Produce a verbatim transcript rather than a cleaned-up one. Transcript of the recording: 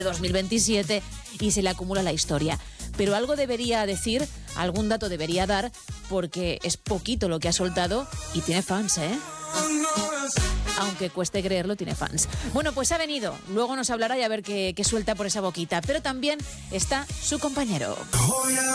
dos mil veintisiete y se le acumula la historia. Pero algo debería decir, algún dato debería dar, porque es poquito lo que ha soltado y tiene fans, ¿eh? Aunque cueste creerlo, tiene fans. Bueno, pues ha venido. Luego nos hablará y a ver qué, qué suelta por esa boquita. Pero también está su compañero.